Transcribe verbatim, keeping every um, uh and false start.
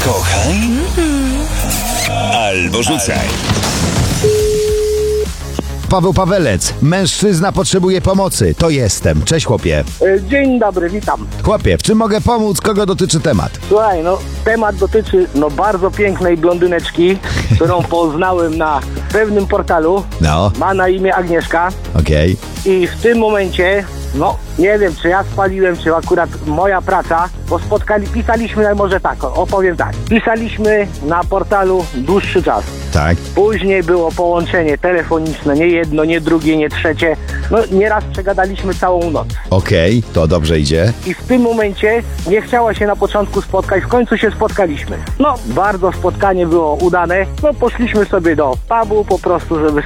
Kochaj albo rzucaj. Paweł Pawelec, mężczyzna potrzebuje pomocy. To jestem. Cześć chłopie. Dzień dobry, witam. Chłopie, w czym mogę pomóc? Kogo dotyczy temat? Słuchaj, no temat dotyczy no bardzo pięknej blondyneczki, którą poznałem na pewnym portalu. No, Ma na imię Agnieszka okej. i w tym momencie, no nie wiem, czy ja spaliłem, czy akurat moja praca, bo spotkali, pisaliśmy, ale może tak, opowiem tak. Pisaliśmy na portalu dłuższy czas. Tak. Później było połączenie telefoniczne, nie jedno, nie drugie, nie trzecie. No nieraz przegadaliśmy całą noc. Okej, to dobrze idzie. I w tym momencie nie chciała się na początku spotkać, w końcu się spotkaliśmy. No, bardzo spotkanie było udane. No, poszliśmy sobie do pubu po prostu, żeby